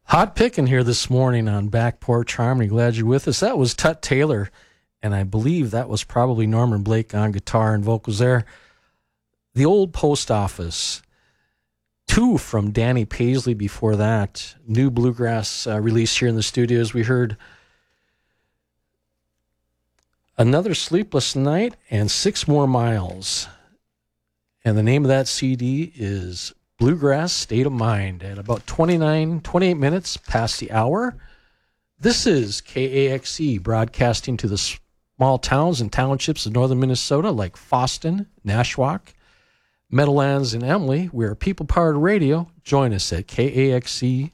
Hot picking here this morning on Back Porch Harmony. Glad you're with us. That was Tut Taylor, and I believe that was probably Norman Blake on guitar and vocals there. The Old Post Office. Two from Danny Paisley before that. New bluegrass release here in the studios. We heard Another Sleepless Night and 6 More Miles. And the name of that CD is Bluegrass State of Mind. At about 28 minutes past the hour. This is KAXE, broadcasting to the small towns and townships of northern Minnesota like Fosston, Nashwauk, Meadowlands, and Emily. We're People Powered Radio. Join us at KAXE.org.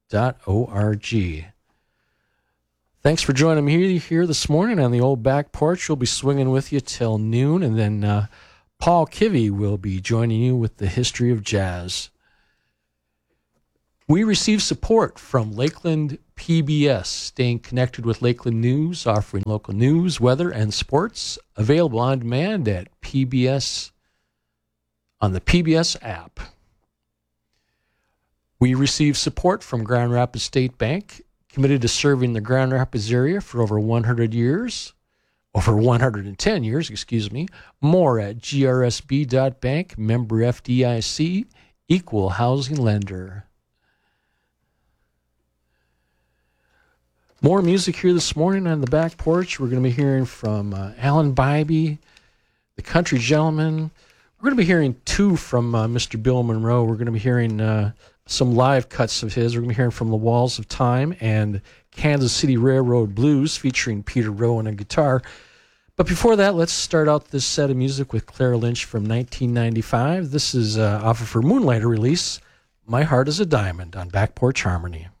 Thanks for joining me here this morning on the old back porch. We'll be swinging with you till noon, and then Paul Kivy will be joining you with the history of jazz. We receive support from Lakeland PBS, staying connected with Lakeland News, offering local news, weather, and sports. Available on demand at PBS, on the PBS app. We receive support from Grand Rapids State Bank, committed to serving the Grand Rapids area for over 110 years, More at grsb.bank, member FDIC, equal housing lender. More music here this morning on the back porch. We're going to be hearing from Alan Bybee, the Country Gentleman. We're going to be hearing two from Mr. Bill Monroe. We're going to be hearing some live cuts of his. We're going to be hearing from The Walls of Time and Kansas City Railroad Blues featuring Peter Rowan on guitar. But before that, let's start out this set of music with Clara Lynch from 1995. This is off of her Moonlighter release, My Heart is a Diamond, on Back Porch Harmony.